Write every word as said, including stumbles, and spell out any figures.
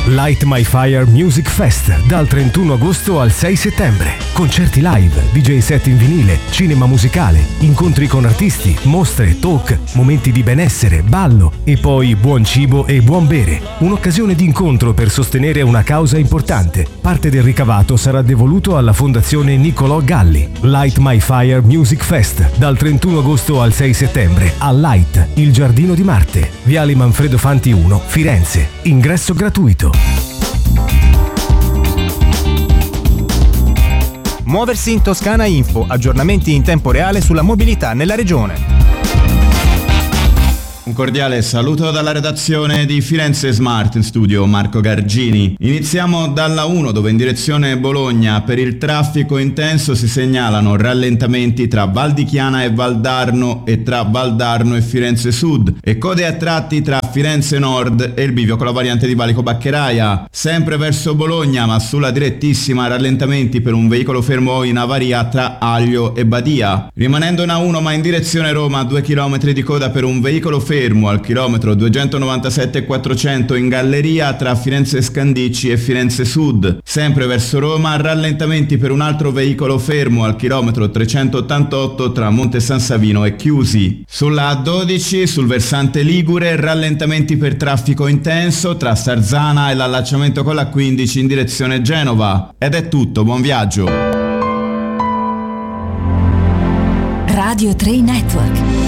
Light My Fire Music Fest dal trentuno agosto al sei settembre. Concerti live, D J set in vinile, cinema musicale, incontri con artisti, mostre, talk, momenti di benessere, ballo e poi buon cibo e buon bere. Un'occasione di incontro per sostenere una causa importante. Parte del ricavato sarà devoluto alla Fondazione Niccolò Galli. Light My Fire Music Fest dal trentuno agosto al sei settembre a Light, il Giardino di Marte, Viale Manfredo Fanti uno, Firenze. Ingresso gratuito. Muoversi in Toscana Info, aggiornamenti in tempo reale sulla mobilità nella regione. Un cordiale saluto dalla redazione di Firenze Smart, in studio Marco Gargini. Iniziamo dalla uno, dove in direzione Bologna per il traffico intenso si segnalano rallentamenti tra Val di Chiana e Valdarno e tra Valdarno e Firenze Sud e code a tratti tra Firenze Nord e il bivio con la variante di Valico Baccheraia. Sempre verso Bologna, ma sulla direttissima, rallentamenti per un veicolo fermo in avaria tra Aglio e Badia. Rimanendo in A uno ma in direzione Roma, due chilometri di coda per un veicolo fermo fermo al chilometro duecentonovantasette e quattrocento in galleria tra Firenze Scandicci e Firenze Sud. Sempre verso Roma, rallentamenti per un altro veicolo fermo al chilometro trecentottantotto tra Monte San Savino e Chiusi. Sulla A dodici, sul versante Ligure, rallentamenti per traffico intenso tra Sarzana e l'allacciamento con la quindici in direzione Genova. Ed è tutto, buon viaggio. Radio tre Network.